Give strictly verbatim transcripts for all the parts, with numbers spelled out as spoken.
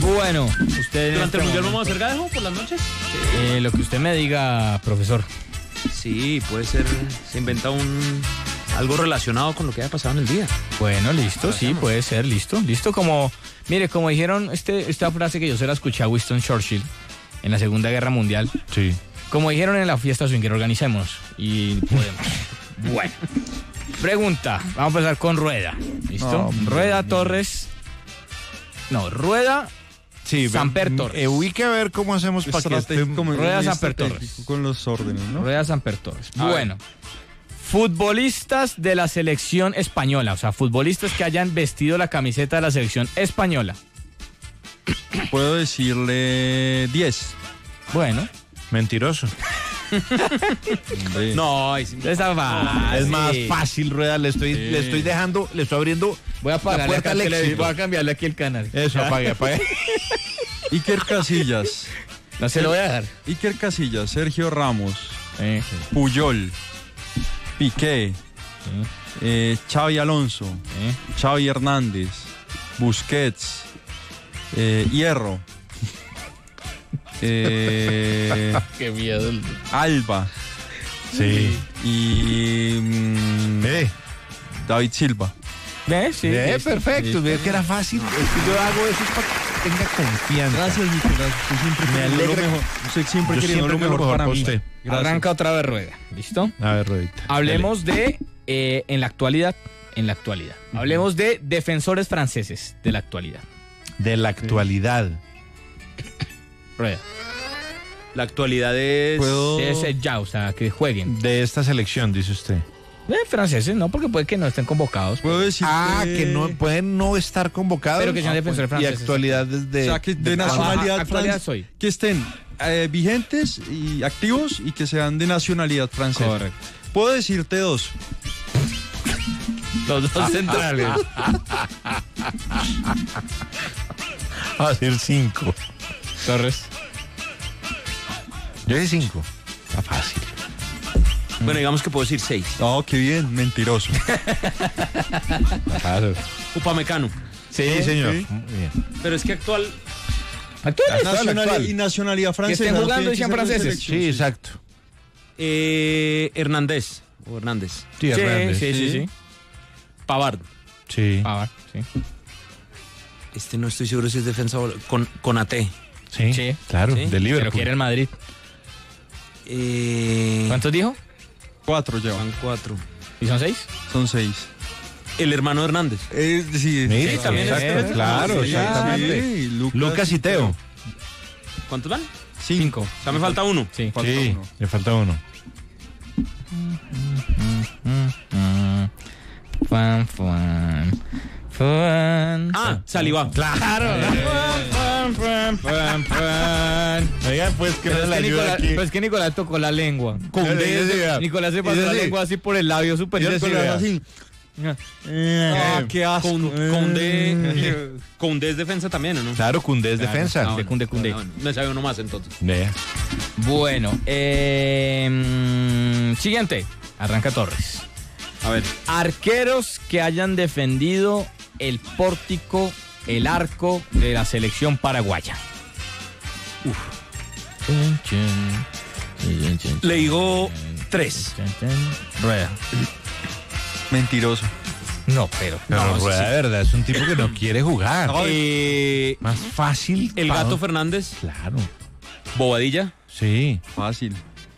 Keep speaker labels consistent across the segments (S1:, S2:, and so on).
S1: Bueno, usted...
S2: ¿Durante el Mundial vamos a hacer gadejo por las noches?
S1: Eh, lo que usted me diga, profesor.
S2: Sí, puede ser, se inventa un algo relacionado con lo que haya pasado en el día.
S1: Bueno, listo, sí, puede ser, listo, listo, como, mire, como dijeron este, esta frase que yo se la escuché a Winston Churchill en la Segunda Guerra Mundial.
S3: Sí.
S1: Como dijeron en la fiesta swinger, organicemos y podemos. Bueno, pregunta, vamos a empezar con Rueda, ¿listo?
S3: No,
S1: Rueda
S3: no,
S1: Torres, no, Rueda
S3: Sí,
S1: Samper Torres.
S3: Eh, ubique a ver cómo hacemos para que esté...
S4: como
S1: Rueda
S4: muy
S1: Samper
S4: estratégico
S1: Torres.
S4: con los órdenes, ¿no?
S1: Rueda Samper Torres.
S2: A
S1: Bueno, futbolistas de la selección española, o sea, futbolistas que hayan vestido la camiseta de la selección española.
S4: Puedo decirle diez.
S1: Bueno,
S3: Mentiroso.
S4: Hombre.
S2: No, es,
S1: esa va.
S3: Es más fácil, Rueda. Le estoy,
S4: Sí.
S3: le estoy dejando, le estoy abriendo
S1: Voy a
S3: la
S1: apagarle
S3: puerta
S1: acá
S3: al
S1: el televisor,
S3: éxito.
S1: voy a cambiarle aquí el canal.
S3: Eso, apague, apague.
S4: Iker Casillas.
S1: No se lo voy a dejar.
S4: Iker Casillas, Sergio Ramos,
S1: Eh,
S4: Puyol, Piqué, eh, Xavi Alonso,
S1: eh.
S4: Xavi Hernández, Busquets, eh, Hierro, eh,
S1: Qué miedo.
S4: Alba
S3: Sí.
S4: y mm,
S3: Eh,
S4: David Silva.
S1: ¿Ves? Sí.
S3: eh,
S1: listo.
S3: perfecto. Ve que era fácil. Es que yo hago eso es para que tenga confianza.
S4: Gracias, Nicolás. Usted siempre
S3: Me
S4: queriendo
S3: alegra.
S4: lo mejor. Usted siempre
S3: Yo
S4: queriendo
S3: siempre
S4: lo
S3: quiero
S4: mejor,
S3: lo mejor
S4: para
S3: para
S4: mí.
S3: usted.
S4: Gracias.
S1: Arranca otra vez Rueda. ¿Listo?
S3: A ver, Ruedita.
S1: Hablemos de, eh, en la actualidad, en la actualidad. Hablemos de defensores franceses de la actualidad.
S3: De la actualidad.
S1: Rueda.
S2: la actualidad es...
S4: Puedo-
S1: Es eh, ya, o sea, que jueguen.
S3: De esta selección, dice usted.
S1: Eh, franceses, no, porque puede que no estén convocados.
S4: Puedo decir
S3: Ah, que no pueden no estar convocados.
S1: Pero que sean defensores
S3: Y
S1: franceses.
S3: actualidad desde...
S4: O sea, que de
S1: Ah,
S4: nacionalidad
S1: actualidad
S4: francesa.
S1: soy.
S4: Que estén eh, vigentes y activos y que sean de nacionalidad francesa.
S1: Correcto.
S4: Puedo decirte dos.
S1: Los dos centrales.
S3: Va a ser cinco.
S1: Torres.
S3: Yo dije cinco. Está fácil.
S2: Bueno, digamos que puedo decir seis.
S4: Oh, qué bien, mentiroso.
S3: Claro.
S2: Upamecano.
S1: Sí,
S3: Sí, señor.
S4: sí.
S3: Muy bien.
S2: Pero es que actual...
S1: Actual, actual,
S4: Nacionalidad
S1: actual.
S4: y nacionalidad francesa.
S1: estén
S4: no
S1: jugando
S4: tiene
S1: y sean
S4: que ser de
S1: franceses.
S4: selección,
S3: Sí, exacto.
S2: Eh, Hernández. O Hernández.
S3: Sí,
S1: Sí,
S3: Hernández.
S1: sí, sí, sí.
S2: Pavard.
S3: Sí.
S1: Ah, va, sí.
S2: Este no estoy seguro si es defensa o... Con, con A T.
S3: Sí,
S1: Sí.
S3: claro.
S2: Sí.
S3: De Liverpool.
S1: Pero quiere el Madrid.
S2: Eh,
S1: ¿Cuántos dijo?
S4: Cuatro llevan.
S2: Van cuatro.
S1: ¿Y son seis?
S4: Son seis.
S2: El hermano de Hernández.
S4: Eh, sí,
S3: Sí,
S1: Sí, también es
S3: exacto,
S1: defensa.
S3: claro,
S1: Sí,
S3: exactamente.
S4: Sí, Lucas,
S3: Lucas y Teo.
S2: ¿Cuántos van?
S4: Cinco.
S2: O sea, me falta uno.
S1: Sí.
S4: Falta
S3: Sí,
S4: uno.
S3: le falta uno.
S1: Fan, fan, fan.
S2: Ah, Saliba.
S1: Claro. Fan, fan, fan, fan.
S3: Oigan, pues que
S1: Pero
S3: no
S1: es
S3: le
S1: que
S3: ayuda
S1: Nicolás,
S3: aquí.
S1: pero es que Nicolás tocó la lengua.
S3: Con
S1: Ese-
S3: D,
S1: ese-
S3: vea.
S1: Nicolás se pasó
S3: Ese
S1: la
S3: sí.
S1: lengua así por el labio superior.
S3: Ese sí,
S1: con la-
S3: vea.
S4: Así.
S3: Eh,
S4: Ah, qué asco.
S2: Con, Condé. Condé es defensa también, ¿o no?
S3: Claro, Cundé es defensa.
S1: no. Cundé, Cundé.
S2: Ah, bueno, me sabe uno más entonces.
S3: Vea.
S1: Bueno, eh, mm, siguiente. Arranca Torres.
S2: A ver.
S1: Arqueros que hayan defendido el pórtico, el arco de la selección paraguaya. Uf.
S2: Le digo tres.
S1: Rueda.
S4: Mentiroso.
S1: No, pero.
S3: Pero
S1: no,
S3: Rueda,
S1: sí.
S3: de verdad, es un tipo que no quiere jugar.
S2: Eh,
S3: Más fácil.
S2: el
S3: pa-
S2: Gato Fernández.
S3: Claro.
S2: Bobadilla.
S3: Sí.
S4: Fácil.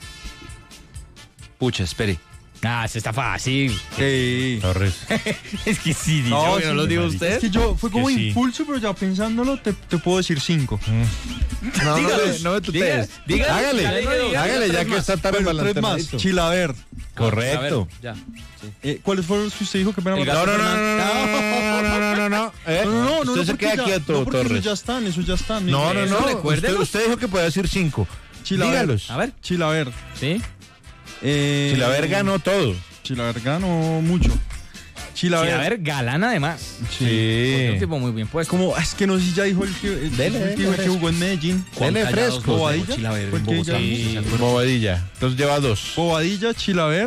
S2: Pucha, espere.
S1: Ah, ese está fácil.
S4: Sí.
S3: Torres.
S1: Es que sí, dice,
S4: No,
S1: que no
S4: sí,
S1: lo digo
S3: marica.
S1: usted.
S4: Es que yo fue como
S3: Que sí.
S4: impulso, pero ya pensándolo te, te puedo decir cinco.
S3: No,
S1: Dígalo,
S3: no me tutees.
S1: diga- dígalo,
S3: Hágale,
S1: ya le digo,
S3: hágale, ya
S2: tres
S3: que
S2: más.
S3: está tan
S4: Bueno, tres más.
S3: rebalanceadito.
S4: Chilaver.
S3: Correcto.
S2: Ya.
S4: Eh, ¿Cuáles fueron los que usted dijo que me
S2: El
S4: eran
S2: Gato
S3: No, no, no, no, no, no, no, no, no, no. Eh,
S4: No, no, no,
S3: Usted
S4: no,
S3: se
S4: porque
S3: queda
S4: ya-
S3: quieto,
S4: no, porque
S3: Torres.
S4: esos ya están, esos ya están.
S3: No, no,
S1: Eso,
S3: no.
S1: recuérdelos.
S3: Usted, usted dijo que podía decir cinco.
S4: Chilaver.
S3: Dígalos.
S1: A ver.
S4: Chilaver.
S1: Sí.
S4: Eh,
S3: Si la verga ganó todo.
S4: Chilaver ganó mucho. Chilaver.
S1: Sí, a ver, galán además.
S3: Sí.
S1: Un tipo muy bien puesto.
S4: Como, es que no sé si ya dijo el que, el,
S3: Dele,
S4: el
S3: dele,
S4: que- el que
S3: fresco.
S4: jugó en Medellín.
S3: Dele fresco.
S4: Bobadilla.
S2: Chilaver,
S4: Fue el que
S2: Bogotá.
S4: ya-
S3: Sí, Bobadilla. Entonces lleva dos.
S4: Bobadilla, Chilaver.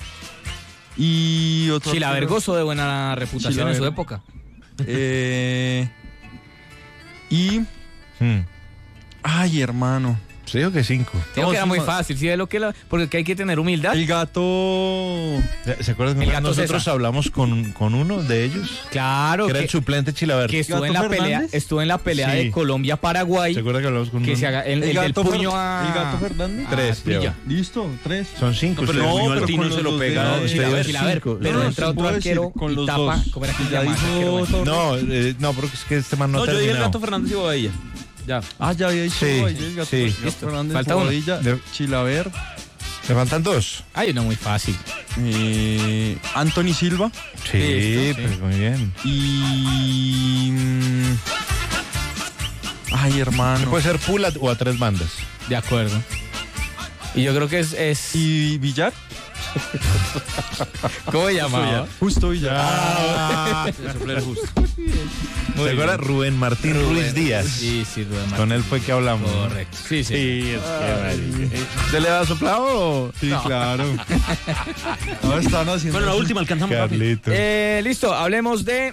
S4: Y otro.
S1: Chilaver
S4: arquero.
S1: gozó de buena reputación
S4: Chilaver.
S1: en su época.
S4: Eh, y
S5: Hmm.
S4: Ay, hermano.
S5: Sí, o que cinco.
S1: Tengo
S4: No,
S1: que era
S4: sí,
S1: muy
S4: ma-
S1: fácil, ¿sí? Es lo que la- porque hay que tener humildad.
S4: El gato.
S5: ¿Se acuerdan
S1: El
S5: que
S1: gato
S5: nosotros
S1: César.
S5: hablamos con, con uno de ellos?
S1: Claro,
S5: Que era
S1: que,
S5: el suplente Chilaver.
S1: que estuvo
S4: ¿Gato
S1: en la pelea,
S4: Fernández?
S1: estuvo en la pelea
S5: Sí.
S1: de Colombia-Paraguay.
S5: ¿Se acuerdan que hablamos con
S1: Que
S5: uno?
S1: se haga el,
S4: El
S1: el del
S4: gato Fer-
S1: puño a.
S4: el gato Fernández.
S1: a
S5: Tres,
S1: Asprilla.
S5: lleva.
S4: Listo, tres.
S5: Son cinco.
S2: No, pero
S5: ustedes.
S2: el puño
S4: pero
S2: al Tino
S4: con
S2: se
S4: los
S2: lo
S4: dos
S2: pega.
S4: de-
S2: No,
S5: usted
S1: Chilaver,
S5: lleva
S1: Chilaver,
S5: cinco.
S1: pero
S5: No,
S1: entra
S4: sí
S1: otro
S4: puedo decir,
S1: arquero
S4: con
S1: y
S4: los
S1: tapa.
S4: dos.
S1: ¿Cómo era que se
S4: Ya
S1: llama? ese
S4: hizo
S1: arquero, bueno?
S4: todo.
S5: No, eh, no, porque es que este man no,
S2: No,
S5: ha
S2: yo dije el
S5: terminado.
S2: gato Fernández y Bobadilla. Ya.
S4: Ah, ya había dicho.
S5: Sí,
S4: ahí el gato,
S5: sí.
S4: el gato
S1: Listo.
S4: Fernández,
S1: Falta uno.
S4: Bobadilla,
S5: De-
S4: Chilaver,
S5: ¿Le faltan dos?
S1: Hay uno muy fácil.
S4: eh, Anthony Silva
S5: Sí,
S1: Listo, sí.
S5: pues muy bien.
S4: y. mm, Ay, hermano.
S5: Puede ser pool a- o a tres bandas.
S1: De acuerdo. Y yo creo que es. es
S4: ¿Y Villar?
S1: ¿Cómo se llamaba?
S4: Justo Villar.
S5: Ah, ¿Se acuerda? Rubén Martín Ruiz Díaz.
S1: Sí, sí, Rubén Martín.
S5: Con él fue que hablamos. ¿no?
S1: Correcto. Sí, sí.
S5: Sí, es que ¿usted le da soplado o?
S4: Sí, claro. Ahora están haciendo.
S2: Bueno, la
S4: así.
S2: última alcanzamos rápido.
S5: Carlito.
S1: Eh, listo, hablemos de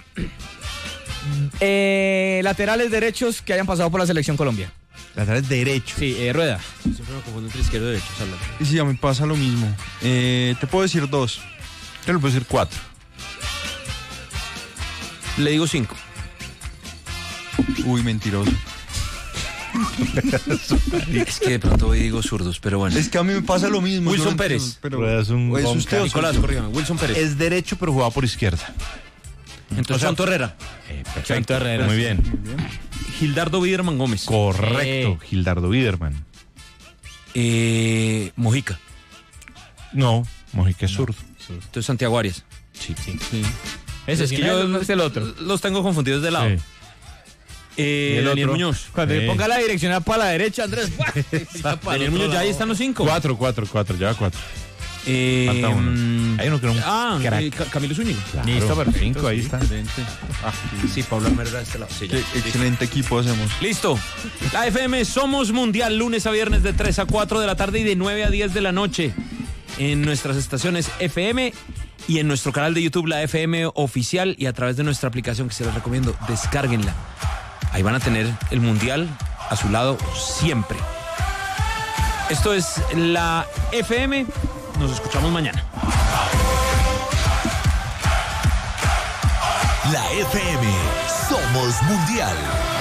S1: eh, laterales derechos que hayan pasado por la selección Colombia.
S5: Lateral derecho.
S1: Sí, eh, Rueda.
S2: Siempre me confundo entre izquierdo y derecho. Salad.
S4: Y sí, a mí pasa lo mismo. Eh, te puedo decir dos.
S5: Yo le puedo decir cuatro.
S2: Le digo cinco.
S4: Uy, mentiroso.
S2: Es que de pronto hoy digo zurdos, pero bueno.
S4: Es que a mí me pasa lo mismo.
S2: Wilson
S4: yo no
S2: Pérez.
S4: entiendo, Pero,
S5: Rueda es un
S4: o es
S5: gonca.
S4: usted o soy
S2: Nicolás,
S4: yo.
S2: corrígame. Wilson Pérez.
S5: Es derecho, pero jugaba por izquierda.
S2: Entonces, Santo Herrera.
S1: Santo Herrera.
S5: Muy bien.
S2: Gildardo Biderman Gómez.
S5: Correcto.
S1: Sí.
S5: Gildardo Biderman.
S2: Eh, Mojica.
S5: No, Mojica es zurdo.
S2: Entonces, Santiago Arias.
S1: Sí, sí. Ese
S2: Es
S1: es
S2: que
S1: que
S2: yo-
S1: yo es el otro.
S2: Los tengo confundidos de lado.
S5: Sí.
S2: Eh,
S5: ¿Y el
S2: Daniel
S5: otro?
S2: Muñoz.
S1: Cuando
S5: Sí.
S1: le ponga la direccional para la derecha, Andrés.
S2: Daniel Muñoz, ya ahí están los cinco.
S5: Cuatro, cuatro, cuatro. Lleva cuatro.
S2: Eh,
S5: Falta uno.
S2: mm,
S5: Hay uno que era un
S2: Ah,
S5: crack.
S2: eh, Ca- Camilo Zúñiga.
S1: Listo, perfecto,
S5: Cinco, ahí
S1: sí.
S5: está.
S2: Sí, Pablo Almerera de este lado. Sí, ya.
S4: Qué excelente equipo hacemos.
S2: Listo. La F M Somos Mundial, lunes a viernes de tres a cuatro de la tarde y de nueve a diez de la noche. En nuestras estaciones F M y en nuestro canal de YouTube, la F M Oficial, y a través de nuestra aplicación que se les recomiendo, descárguenla. Ahí van a tener el Mundial a su lado siempre. Esto es la F M. Nos escuchamos mañana.
S6: La F M Somos Mundial.